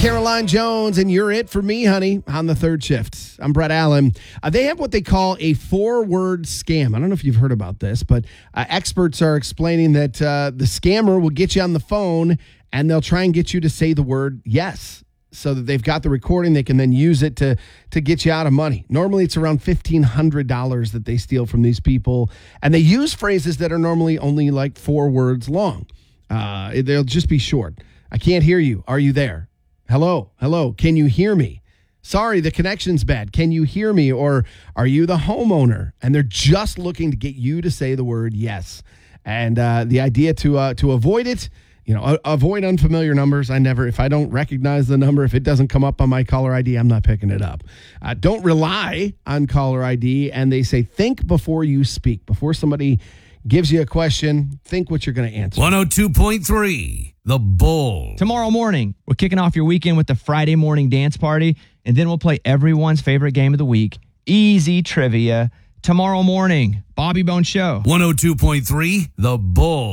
Caroline Jones, and you're it for me, honey, on the third shift. I'm Brett Allen. They have what they call a 4-word scam. I don't know if you've heard about this, but experts are explaining that the scammer will get you on the phone, and they'll try and get you to say the word yes, so that they've got the recording. They can then use it to get you out of money. Normally, it's around $1,500 that they steal from these people, and they use phrases that are normally only like 4 words long. They'll just be short. I can't hear you. Are you there? Hello. Can you hear me? Sorry, the connection's bad. Can you hear me? Or are you the homeowner? And they're just looking to get you to say the word yes. And the idea to avoid it, avoid unfamiliar numbers. If I don't recognize the number, if it doesn't come up on my caller ID, I'm not picking it up. Don't rely on caller ID. And they say, think before you speak. Before somebody gives you a question, think what you're going to answer. 102.3, The Bull. Tomorrow morning, we're kicking off your weekend with the Friday morning dance party, and then we'll play everyone's favorite game of the week, Easy Trivia. Tomorrow morning, Bobby Bone Show. 102.3, The Bull.